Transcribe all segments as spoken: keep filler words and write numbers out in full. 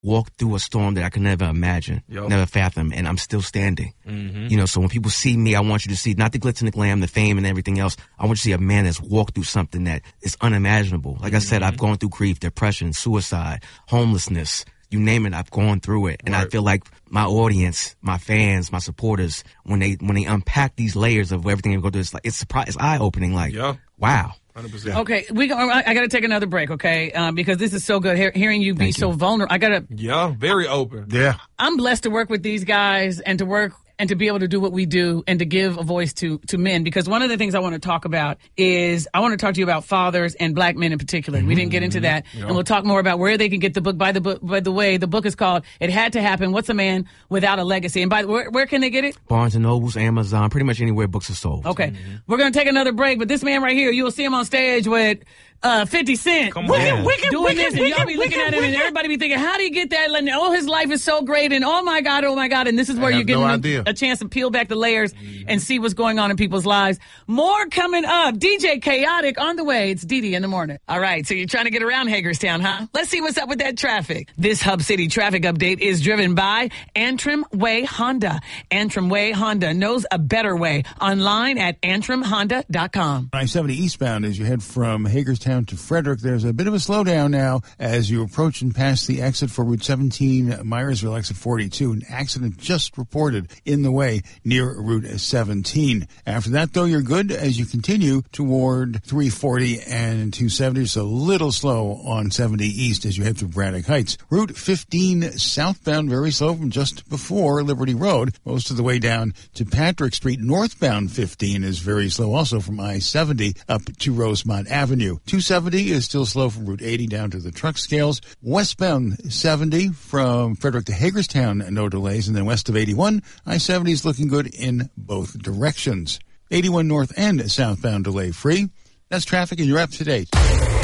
walked through a storm that I could never imagine, yep. never fathom, and I'm still standing. Mm-hmm. You know, so when people see me, I want you to see not the glitz and the glam, the fame and everything else. I want you to see a man that's walked through something that is unimaginable. Like mm-hmm. I said, I've gone through grief, depression, suicide, homelessness. You name it, I've gone through it. And right. I feel like my audience, my fans, my supporters, when they when they unpack these layers of everything they go through, it's like it's surprise, it's eye opening. Like, yeah. wow. one hundred percent. Okay, we go, I, I got to take another break, okay? Um, because this is so good. He- hearing you be Thank so you. vulnerable, I got to. Yeah, very open. Yeah. I'm blessed to work with these guys and to work and to be able to do what we do and to give a voice to to men. Because one of the things I want to talk about is I want to talk to you about fathers and black men in particular. Mm-hmm. We didn't get into that. Yeah. And we'll talk more about where they can get the book. By the book, by the way, the book is called It Had to Happen. What's a Man Without a Legacy? And by the where, where can they get it? Barnes and Nobles, Amazon, pretty much anywhere books are sold. Okay. Mm-hmm. We're going to take another break, but this man right here, you will see him on stage with Uh, fifty Cent. Come on. Wicked, wicked, doing wicked, this, and y'all be wicked, looking at him, wicked. and everybody be thinking, how do you get that? And, oh, his life is so great, and oh my God, oh my God. And this is where I you're getting no a, a chance to peel back the layers mm. and see what's going on in people's lives. More coming up. D J Chaotic on the way. It's Dee Dee in the morning. All right, so you're trying to get around Hagerstown, huh? Let's see what's up with that traffic. This Hub City traffic update is driven by Antrim Way Honda. Antrim Way Honda knows a better way. Online at antrim honda dot com. I seventy eastbound as you head from Hagerstown to Frederick. There's a bit of a slowdown now as you approach and pass the exit for Route seventeen, Myersville, exit forty-two. An accident just reported in the way near Route seventeen. After that, though, you're good as you continue toward three forty and two seventy. It's a little slow on seventy east as you head through Braddock Heights. Route fifteen southbound, very slow from just before Liberty Road. Most of the way down to Patrick Street. Northbound fifteen is very slow also from I seventy up to Rosemont Avenue. two seventy is still slow from Route eighty down to the truck scales. Westbound seventy from Frederick to Hagerstown, no delays. And then west of eighty-one, I seventy is looking good in both directions. eighty-one north and southbound delay free. That's traffic, and you're up to date.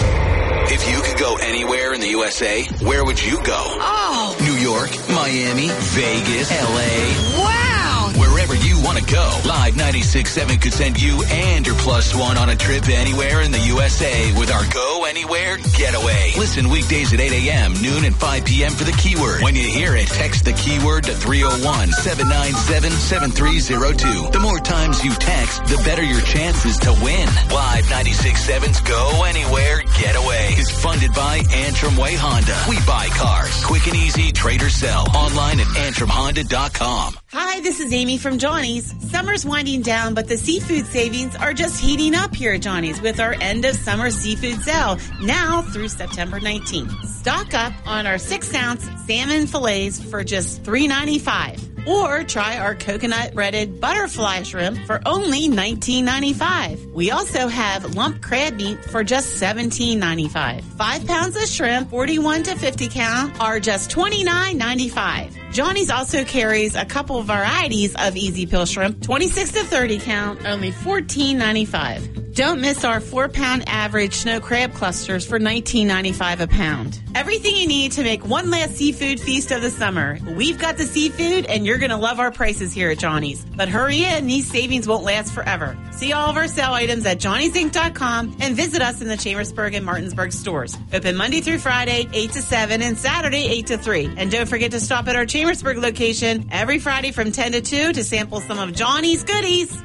If you could go anywhere in the U S A, where would you go? Oh! New York, Miami, Vegas, L A. Wow! Wherever you want to go, Live ninety-six point seven could send you and your plus one on a trip anywhere in the U S A with our Go Anywhere Getaway. Listen weekdays at eight a.m., noon, and five p.m. for the keyword. When you hear it, text the keyword to three oh one, seven nine seven, seven three oh two. The more times you text, the better your chances to win. Live ninety-six point seven's Go Anywhere Getaway is funded by Antrim Way Honda. We buy cars. Quick and easy, trade or sell. Online at antrim honda dot com. Hi, this is Amy from Johnny's. Summer's winding down, but the seafood savings are just heating up here at Johnny's with our end of summer seafood sale now through September nineteenth. Stock up on our six ounce salmon fillets for just three ninety-five. Or try our coconut breaded butterfly shrimp for only nineteen ninety-five. We also have lump crab meat for just seventeen ninety-five. Five pounds of shrimp, forty-one to fifty count, are just twenty-nine ninety-five. Johnny's also carries a couple varieties of Easy Peel shrimp, twenty-six to thirty count, only fourteen ninety-five. Don't miss our four-pound average snow crab clusters for nineteen ninety-five a pound. Everything you need to make one last seafood feast of the summer. We've got the seafood, and you're going to love our prices here at Johnny's. But hurry in, these savings won't last forever. See all of our sale items at johnny's inc dot com and visit us in the Chambersburg and Martinsburg stores. Open Monday through Friday, eight to seven, and Saturday, eight to three. And don't forget to stop at our Chambersburg location every Friday from ten to two to sample some of Johnny's goodies.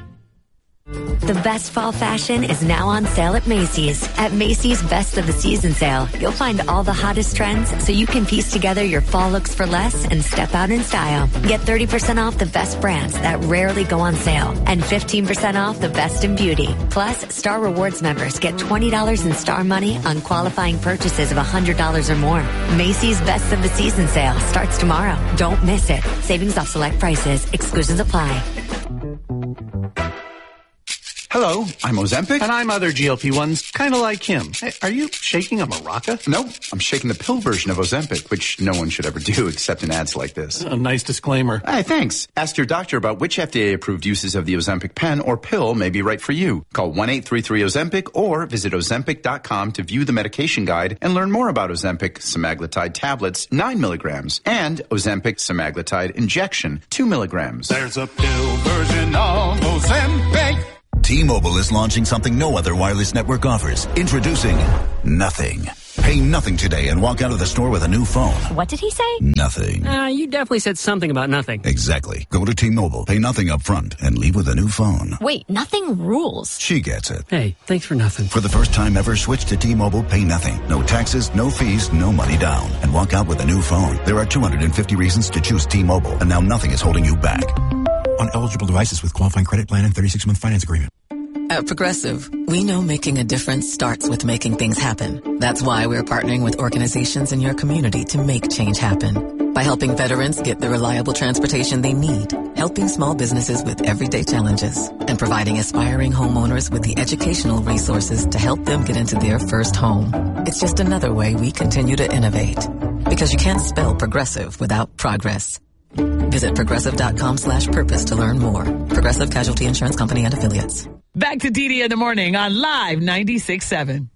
The best fall fashion is now on sale at Macy's. At Macy's Best of the Season sale, you'll find all the hottest trends so you can piece together your fall looks for less and step out in style. Get thirty percent off the best brands that rarely go on sale and fifteen percent off the best in beauty. Plus, Star Rewards members get twenty dollars in Star money on qualifying purchases of one hundred dollars or more. Macy's Best of the Season sale starts tomorrow. Don't miss it. Savings off select prices. Exclusions apply. Hello, I'm Ozempic. And I'm other G L P ones, kind of like him. Hey, are you shaking a maraca? No, I'm shaking the pill version of Ozempic, which no one should ever do except in ads like this. A nice disclaimer. Hey, thanks. Ask your doctor about which F D A-approved uses of the Ozempic pen or pill may be right for you. Call one eight three three Ozempic or visit ozempic dot com to view the medication guide and learn more about Ozempic semaglutide tablets, nine milligrams, and Ozempic semaglutide injection, two milligrams. There's a pill version of Ozempic. T-Mobile is launching something no other wireless network offers. Introducing Nothing. Pay nothing today and walk out of the store with a new phone. What did he say? Nothing. Uh, you definitely said something about nothing. Exactly. Go to T-Mobile, pay nothing up front, and leave with a new phone. Wait, nothing rules. She gets it. Hey, thanks for nothing. For the first time ever, switch to T-Mobile, pay nothing. No taxes, no fees, no money down. And walk out with a new phone. There are two hundred fifty reasons to choose T-Mobile, and now nothing is holding you back. On eligible devices with qualifying credit plan and thirty-six month finance agreement. At Progressive, we know making a difference starts with making things happen. That's why we're partnering with organizations in your community to make change happen. By helping veterans get the reliable transportation they need, helping small businesses with everyday challenges, and providing aspiring homeowners with the educational resources to help them get into their first home. It's just another way we continue to innovate. Because you can't spell progressive without progress. Visit progressive.com slash purpose to learn more. Progressive Casualty Insurance Company and Affiliates. Back to Dee Dee in the morning on Live ninety-six point seven.